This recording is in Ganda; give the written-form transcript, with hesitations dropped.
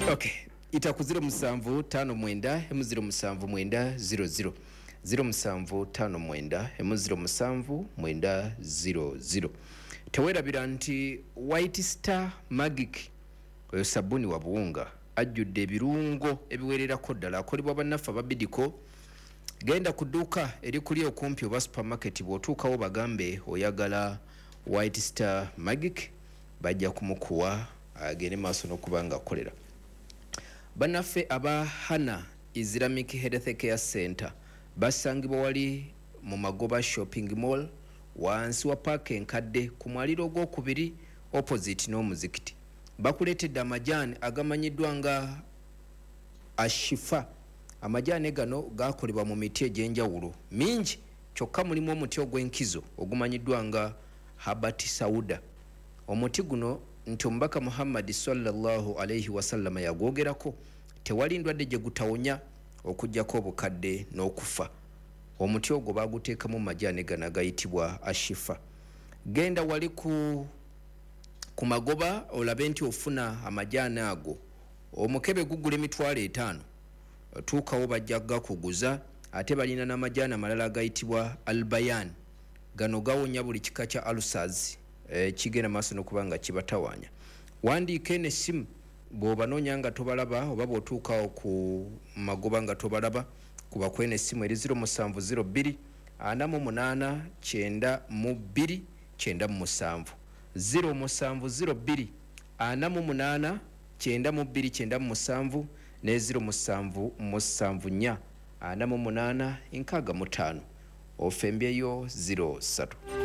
Okay, itakuzira musanvu tano mwenda emuziro musanvu mwenda 00 0759 emuziro musanvu mwenda 00. Tewerabira nti White Star Magic oyo sabuni wa buwunga ajjudde ebirungo ebiwererako ddala akolebwa bannaffe ababidiko. Genda ku dduuka erikuli okumpi oba supermarket bw'otuukawo bagambe oyagala White Star Magic bajja kumukuwa agende maaso n'okuba nga akolera. Bannaffe aba Hana Islamic Health Care Center basangibwa wali mu Magoba Shopping Mall wansi wa park enkadde ku mwaliro gw'okubiri opposite n'omuzikiti. Bakuleetedde amajaani agamanyiddwa nga Ashifa. Amajaani gano gakolebwa mu miti egy'enjawulo mingi kyokka mulimu omuti ogw'enkizo ogumanyiddwa nga Habati Sauda. Omuti guno nti omubaka Muhammad sallallahu alayhi wasallam yagwogerako tewali ndwadde gye gutawonya okujjako obukadde n'okufa. Omuti ogwo baguteekamu majaani gano agayitibwa Ashifa. Genda wali ku Magoba olabe nti ofuna amajaani ago. Omukebe gugula $5. Tuukawo bajja gakuguza ate balina n'amajaani amalala agayitibwa Albayan. Gano gawonya buli kika kya ulcers kigenda maaso n'okuba nga kibatawanya. Wandiika n'essimu bw'obanoonya nga tobalaba oba bw'otuukawo ku Magoba nga tobalaba kuba kwene essimu eri 0702 48 92 97 0702 48 92 97 ne 0774 48 65 ofembyeyo 03.